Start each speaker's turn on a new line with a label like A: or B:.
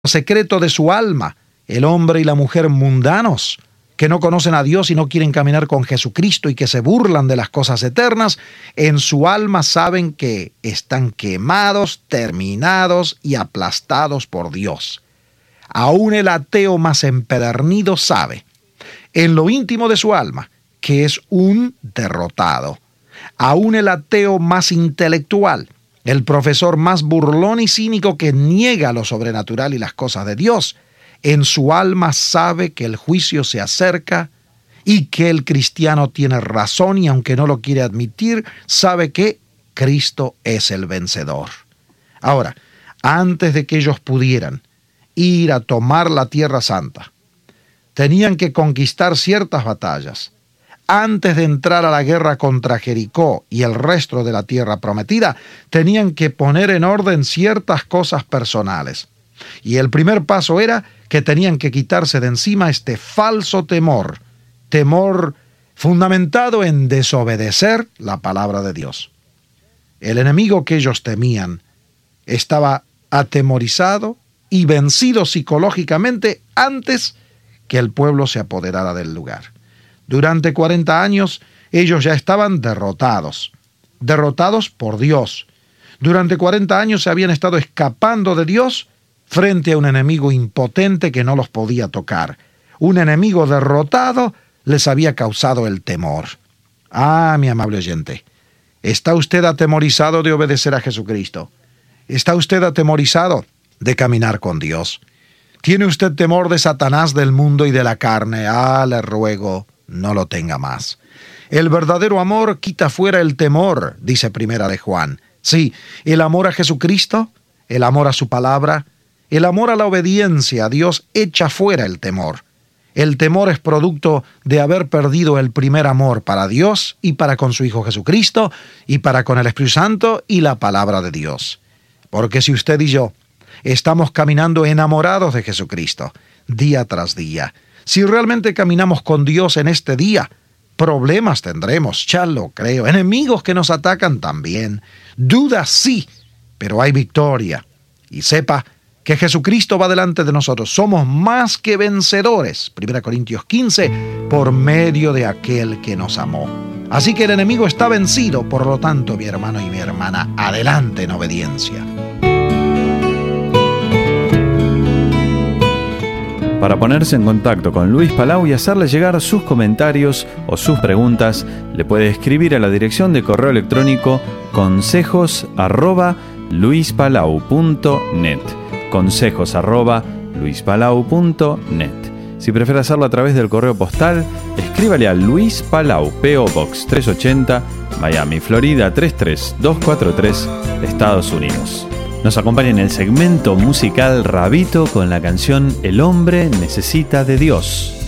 A: secreto de su alma, el hombre y la mujer mundanos, que no conocen a Dios y no quieren caminar con Jesucristo y que se burlan de las cosas eternas, en su alma saben que están quemados, terminados y aplastados por Dios. Aún el ateo más empedernido sabe, en lo íntimo de su alma, que es un derrotado. Aún el ateo más intelectual, el profesor más burlón y cínico que niega lo sobrenatural y las cosas de Dios, en su alma sabe que el juicio se acerca y que el cristiano tiene razón, y aunque no lo quiere admitir, sabe que Cristo es el vencedor. Ahora, antes de que ellos pudieran ir a tomar la Tierra Santa, tenían que conquistar ciertas batallas. Antes de entrar a la guerra contra Jericó y el resto de la tierra prometida, tenían que poner en orden ciertas cosas personales. Y el primer paso era que tenían que quitarse de encima este falso temor fundamentado en desobedecer la palabra de Dios. El enemigo que ellos temían estaba atemorizado y vencido psicológicamente antes que el pueblo se apoderara del lugar. Durante 40 años ellos ya estaban derrotados por Dios. Durante 40 años se habían estado escapando de Dios frente a un enemigo impotente que no los podía tocar. Un enemigo derrotado les había causado el temor. Ah, mi amable oyente, ¿está usted atemorizado de obedecer a Jesucristo? ¿Está usted atemorizado de caminar con Dios? ¿Tiene usted temor de Satanás, del mundo y de la carne? Ah, le ruego, no lo tenga más. El verdadero amor quita fuera el temor, dice Primera de Juan. Sí, el amor a Jesucristo, el amor a su palabra, el amor a la obediencia a Dios echa fuera el temor. El temor es producto de haber perdido el primer amor para Dios y para con su Hijo Jesucristo y para con el Espíritu Santo y la palabra de Dios. Porque si usted y yo estamos caminando enamorados de Jesucristo día tras día, si realmente caminamos con Dios en este día, problemas tendremos, ya lo creo, enemigos que nos atacan también, dudas sí, pero hay victoria. Y sepa que Jesucristo va delante de nosotros, somos más que vencedores, 1 Corintios 15, por medio de aquel que nos amó. Así que el enemigo está vencido, por lo tanto, mi hermano y mi hermana, adelante en obediencia.
B: Para ponerse en contacto con Luis Palau y hacerle llegar sus comentarios o sus preguntas, le puede escribir a la dirección de correo electrónico consejos@luispalau.net. consejos@luispalau.net. Si prefiere hacerlo a través del correo postal, escríbale a Luis Palau, P.O. Box 380, Miami, Florida 33243, Estados Unidos. Nos acompaña en el segmento musical Rabito con la canción El hombre necesita de Dios.